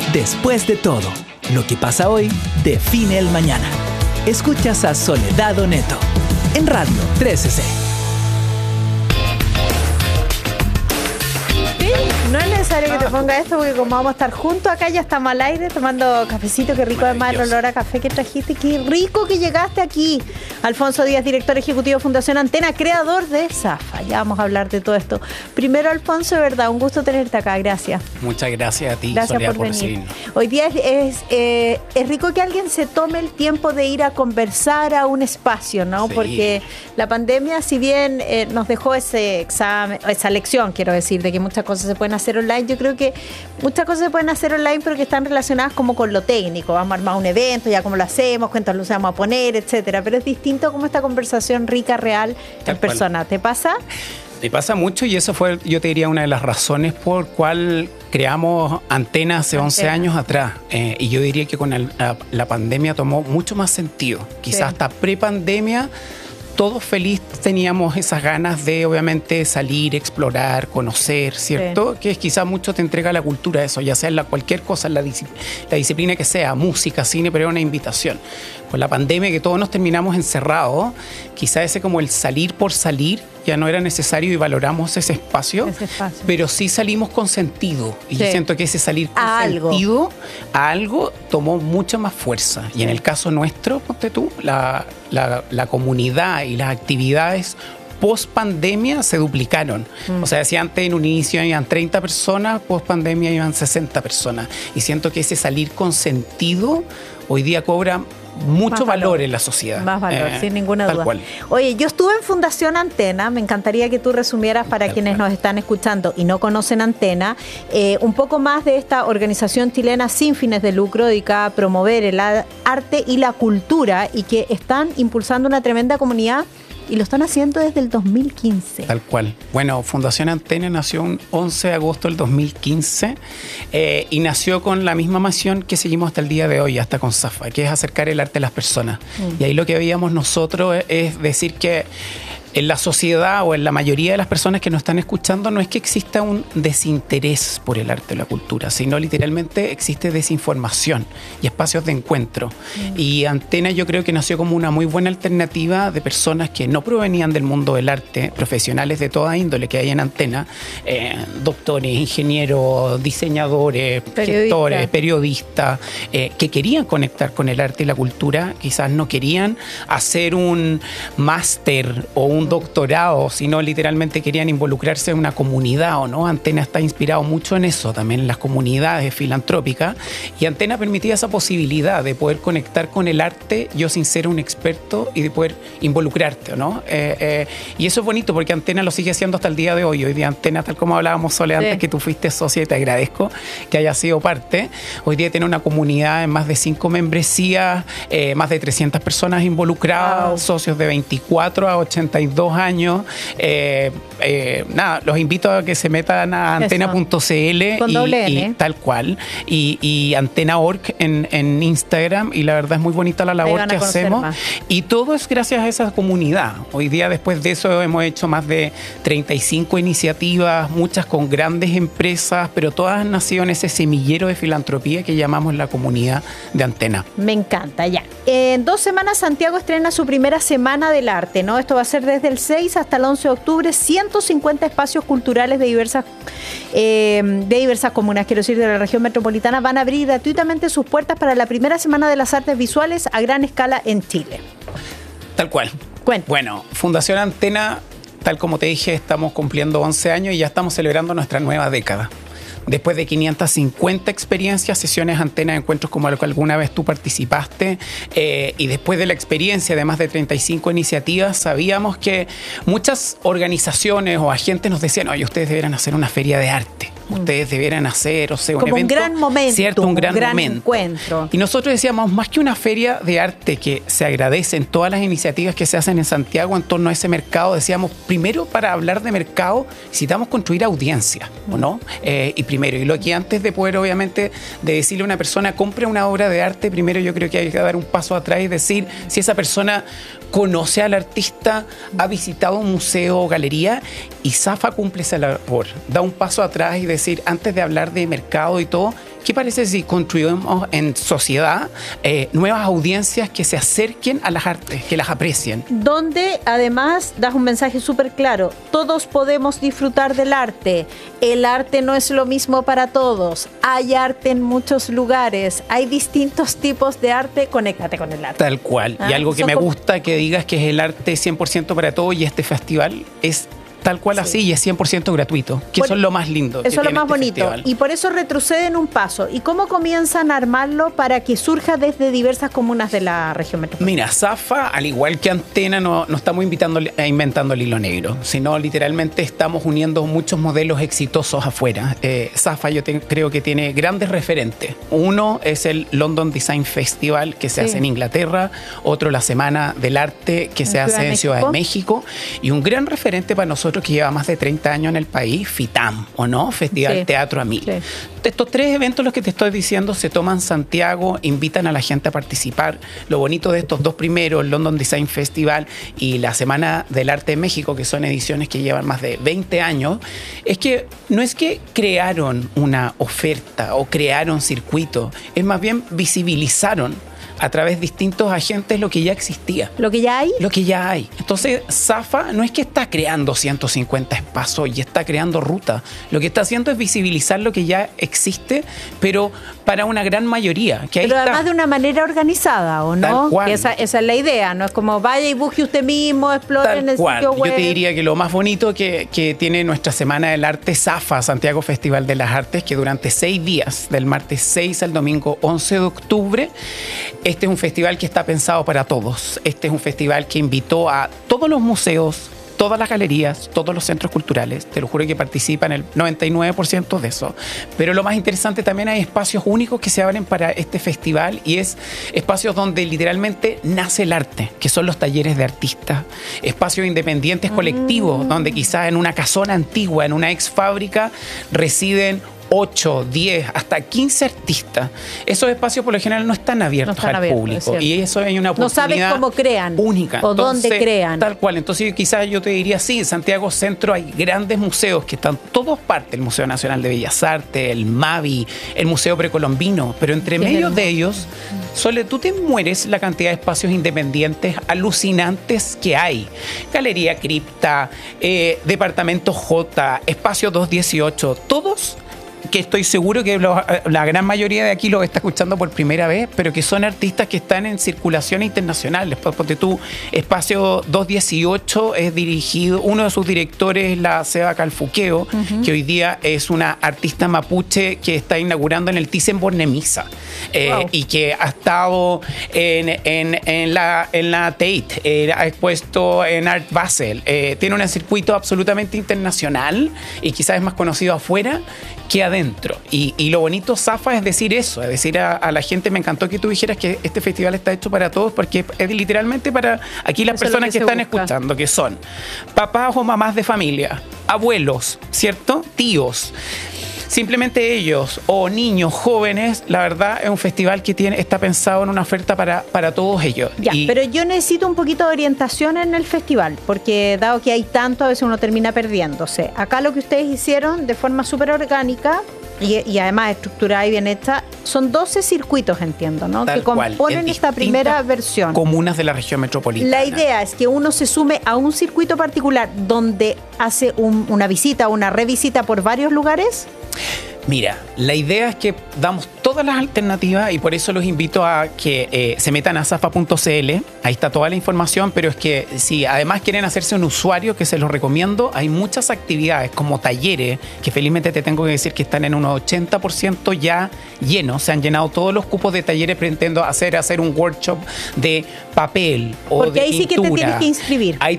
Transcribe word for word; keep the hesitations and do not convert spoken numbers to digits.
Después de todo, lo que pasa hoy define el mañana. Escuchas a Soledad Oneto en Radio trece C. No es necesario que te ponga esto porque como vamos a estar juntos acá, ya estamos al aire tomando cafecito. Qué rico además el olor a café que trajiste. Qué rico que llegaste aquí. Alfonso Díaz, director ejecutivo de Fundación Antena, creador de Zafa. Ya vamos a hablar de todo esto. Primero, Alfonso, de verdad, un gusto tenerte acá. Gracias. Muchas gracias a ti, gracias Soledad, por, por venir. recibirnos. Hoy día es, es, eh, es rico que alguien se tome el tiempo de ir a conversar a un espacio, ¿no? Sí. Porque la pandemia, si bien eh, nos dejó ese examen, esa lección, quiero decir, de que muchas cosas se pueden hacer online, yo creo que muchas cosas se pueden hacer online, pero que están relacionadas como con lo técnico. Vamos a armar un evento, ya cómo lo hacemos, cuántas luces vamos a poner, etcétera. Pero es distinto como esta conversación rica, real, en persona. ¿Te pasa? Me pasa mucho y eso fue, yo te diría, una de las razones por cual creamos Antena hace once Antena. años atrás. Eh, y yo diría que con el, la, la pandemia tomó mucho más sentido. Quizás Sí. hasta pre-pandemia todos feliz teníamos esas ganas de, obviamente, salir, explorar, conocer, ¿cierto? Sí. Que es quizás mucho te entrega la cultura eso, ya sea en la, cualquier cosa, en la, la disciplina que sea, música, cine, pero era una invitación. Con la pandemia que todos nos terminamos encerrados, quizás ese como el salir por salir ya no era necesario y valoramos ese espacio, ese espacio. Pero sí salimos con sentido. Y sí. yo siento que ese salir con a sentido algo. a algo tomó mucha más fuerza. Sí. Y en el caso nuestro, ponte tú, la, la, la comunidad y las actividades post pandemia se duplicaron. Mm. O sea, si antes en un inicio iban treinta personas, post pandemia iban sesenta personas. Y siento que ese salir con sentido hoy día cobra mucho valor, valor en la sociedad. Más valor, eh, sin ninguna tal duda. Cual. Oye, yo estuve en Fundación Antena, me encantaría que tú resumieras para tal quienes cual. Nos están escuchando y no conocen Antena, eh, un poco más de esta organización chilena sin fines de lucro dedicada a promover el arte y la cultura y que están impulsando una tremenda comunidad. Y lo están haciendo desde el dos mil quince. Tal cual. Bueno, Fundación Antena nació un once de agosto del dos mil quince eh, y nació con la misma misión que seguimos hasta el día de hoy, hasta con Zafa, que es acercar el arte a las personas. Mm. Y ahí lo que veíamos nosotros es decir que en la sociedad o en la mayoría de las personas que nos están escuchando no es que exista un desinterés por el arte o la cultura, sino literalmente existe desinformación y espacios de encuentro. Mm. Y Antena yo creo que nació como una muy buena alternativa de personas que no provenían del mundo del arte, profesionales de toda índole que hay en Antena, eh, doctores, ingenieros, diseñadores, Periodista. gestores, periodistas, eh, que querían conectar con el arte y la cultura, quizás no querían hacer un máster o un un doctorado, sino literalmente querían involucrarse en una comunidad, ¿o no? Antena está inspirado mucho en eso, también en las comunidades filantrópicas, y Antena permitía esa posibilidad de poder conectar con el arte, yo sin ser un experto, y de poder involucrarte, ¿no? Eh, eh, y eso es bonito porque Antena lo sigue haciendo hasta el día de hoy. Hoy día Antena, tal como hablábamos, Sole, antes sí. que tú fuiste socia y te agradezco que hayas sido parte, hoy día tiene una comunidad en más de cinco membresías, eh, más de trescientas personas involucradas, wow. socios de veinticuatro a ochenta y dos años. Eh, eh, nada, los invito a que se metan a antena punto c l y, y tal cual. Y, y antena punto org en, en Instagram. Y la verdad es muy bonita la labor que hacemos. Más. Y todo es gracias a esa comunidad. Hoy día, después de eso, hemos hecho más de treinta y cinco iniciativas, muchas con grandes empresas, pero todas han nacido en ese semillero de filantropía que llamamos la comunidad de Antena. Me encanta, ya. En dos semanas Santiago estrena su primera Semana del Arte, ¿no? Esto va a ser desde el seis hasta el once de octubre, ciento cincuenta espacios culturales de diversas, eh, de diversas comunas, quiero decir, de la región metropolitana, van a abrir gratuitamente sus puertas para la primera Semana de las Artes Visuales a gran escala en Chile. Tal cual. Cuenta. Bueno, Fundación Antena, tal como te dije, estamos cumpliendo once años y ya estamos celebrando nuestra nueva década. Después de quinientas cincuenta experiencias, sesiones, Antena, encuentros como lo que alguna vez tú participaste, eh, y después de la experiencia de más de treinta y cinco iniciativas, sabíamos que muchas organizaciones o agentes nos decían, oye, ustedes deberían hacer una feria de arte. Ustedes debieran hacer, o sea, un como evento. un gran momento, ¿cierto? Un gran, un gran momento. encuentro. Y nosotros decíamos, más que una feria de arte, que se agradecen todas las iniciativas que se hacen en Santiago en torno a ese mercado, decíamos, primero, para hablar de mercado, necesitamos construir audiencia, ¿o no? Eh, y primero, y lo que antes de poder, obviamente, de decirle a una persona, compre una obra de arte, primero yo creo que hay que dar un paso atrás y decir si esa persona conoce al artista, ha visitado un museo o galería, y Zafa cumple esa labor. Da un paso atrás y decir, antes de hablar de mercado y todo, ¿qué parece si construimos en sociedad eh, nuevas audiencias que se acerquen a las artes, que las aprecien? Donde además das un mensaje súper claro, todos podemos disfrutar del arte, el arte no es lo mismo para todos, hay arte en muchos lugares, hay distintos tipos de arte, conéctate con el arte. Tal cual, ¿Ah? y algo que Son me como... gusta que digas que es el arte cien por ciento para todos y este festival es tal cual sí. así y es cien por ciento gratuito, que por, eso es lo más lindo. Eso es lo más este bonito. Festival. Y por eso retroceden un paso. ¿Y cómo comienzan a armarlo para que surja desde diversas comunas de la región metropolitana? Mira, Zafa, al igual que Antena, no, no estamos invitando a inventando el hilo negro, sino literalmente estamos uniendo muchos modelos exitosos afuera. Eh, Zafa yo te, creo que tiene grandes referentes. Uno es el London Design Festival, que se sí. hace en Inglaterra. Otro, la Semana del Arte, que en se Ciudad hace en Ciudad de México. Y un gran referente para nosotros que lleva más de treinta años en el país, FITAM, ¿o no? Festival sí, Teatro a Mil. Sí. Estos tres eventos, los que te estoy diciendo, se toman en Santiago, invitan a la gente a participar. Lo bonito de estos dos primeros, el London Design Festival y la Semana del Arte de México, que son ediciones que llevan más de veinte años, es que no es que crearon una oferta o crearon circuitos, es más bien visibilizaron a través de distintos agentes lo que ya existía. ¿Lo que ya hay? Lo que ya hay. Entonces, Zafa no es que está creando ciento cincuenta espacios y está creando ruta. Lo que está haciendo es visibilizar lo que ya existe, pero para una gran mayoría. Que ahí pero está. Además de una manera organizada, ¿o no? Tal cual. Que esa, esa es la idea, no es como vaya y busque usted mismo, explore Tal en el cual. sitio web. Yo te diría que lo más bonito que, que tiene nuestra Semana del Arte, Zafa, Santiago Festival de las Artes, que durante seis días, del martes seis al domingo once de octubre, este es un festival que está pensado para todos. Este es un festival que invitó a todos los museos, todas las galerías, todos los centros culturales. Te lo juro que participan el noventa y nueve por ciento de eso. Pero lo más interesante, también hay espacios únicos que se abren para este festival y es espacios donde literalmente nace el arte, que son los talleres de artistas. Espacios independientes colectivos, mm. donde quizás en una casona antigua, en una ex fábrica, residen ocho, diez, hasta quince artistas. Esos espacios por lo general no están abiertos no están al abiertos, público y eso hay una oportunidad no sabes cómo crean única. O Entonces, dónde crean. Tal cual. Entonces quizás yo te diría, sí, en Santiago Centro hay grandes museos que están todos partes, el Museo Nacional de Bellas Artes, el MAVI, el Museo Precolombino, pero entre medio de ellos, Sole, tú te mueres la cantidad de espacios independientes alucinantes que hay. Galería Cripta, eh, Departamento J, Espacio doscientos dieciocho, todos que estoy seguro que lo, la gran mayoría de aquí lo está escuchando por primera vez, pero que son artistas que están en circulación internacional. Después, ponte tú, Espacio doscientos dieciocho es dirigido, uno de sus directores es la Seba Calfuqueo, uh-huh. que hoy día es una artista mapuche que está inaugurando en el Thyssen-Bornemisza eh, wow. y que ha estado en, en, en, la, en la Tate, eh, ha expuesto en Art Basel, eh, tiene un circuito absolutamente internacional y quizás es más conocido afuera que adentro. Y, y lo bonito, Zafa, es decir eso, es decir a, a la gente, me encantó que tú dijeras que este festival está hecho para todos, porque es literalmente para aquí las eso personas que, que están busca. escuchando, que son papás o mamás de familia, abuelos, ¿cierto? Tíos. Simplemente ellos o niños jóvenes, la verdad es un festival que tiene está pensado en una oferta para, para todos ellos. Ya, y, pero yo necesito un poquito de orientación en el festival, porque dado que hay tanto, a veces uno termina perdiéndose. Acá lo que ustedes hicieron de forma súper orgánica y, y además estructurada y bien hecha, son doce circuitos, entiendo, ¿no? Tal que componen cual, esta primera versión. Comunas de la región metropolitana. La idea es que uno se sume a un circuito particular donde hace un, una visita o una revisita por varios lugares. Mira, la idea es que damos todas las alternativas y por eso los invito a que eh, se metan a zafa punto c l. Ahí está toda la información, pero es que si además quieren hacerse un usuario, que se los recomiendo, hay muchas actividades como talleres, que felizmente te tengo que decir que están en un ochenta por ciento ya llenos. Se han llenado todos los cupos de talleres, pretendo hacer, hacer un workshop de papel o Porque de ahí pintura. sí que te tienes que inscribir. Ahí